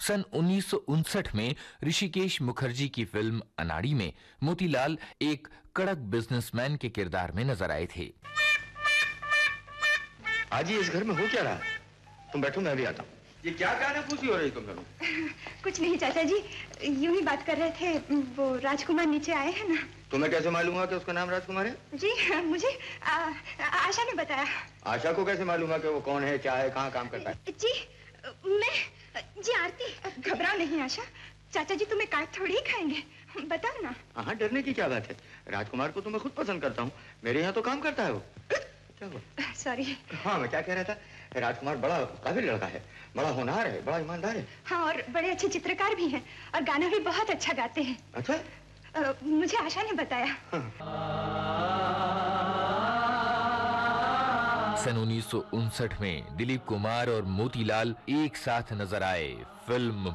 सन 1959 में ऋषिकेश मुखर्जी की फिल्म अनाड़ी में मोतीलाल एक कड़क बिजनेसमैन के किरदार में नजर आए थे। आज ही इस घर में हो क्या रहा? तुम बैठो, मैं भी आता हूँ। ये क्या गाना पूछी हो रही तुम दोनों? कुछ नहीं चाचा जी, यूं ही बात कर रहे थे। वो राजकुमार नीचे आए हैं ना। तुम्हें कैसे मालूम हुआ कि उसका नाम राजकुमार है? जी मुझे आशा ने बताया। आशा को कैसे मालूम है कि वो कौन है, क्या है, कहाँ काम करता है? जी आरती, घबराओ नहीं आशा। चाचा जी तुम्हें काट थोड़ी ही खाएंगे, बताओ ना। हाँ, डरने की क्या बात है? राजकुमार को तो मैं खुद पसंद करता हूँ, मेरे यहाँ तो काम करता है वो। क्या हुआ? सॉरी। हाँ, मैं क्या कह रहा था, राजकुमार बड़ा काबिल लड़का है, बड़ा होनहार है, बड़ा ईमानदार है। हाँ, और बड़े अच्छे चित्रकार भी हैं और गाना भी बहुत अच्छा गाते हैं। अच्छा? मुझे आशा ने बताया। सन 1959 में दिलीप कुमार और मोतीलाल एक साथ नजर आए फिल्म